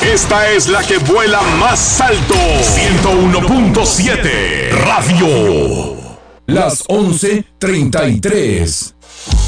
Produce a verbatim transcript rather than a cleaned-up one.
Esta es la que vuela más alto. ciento uno punto siete Radio. Las once treinta y tres.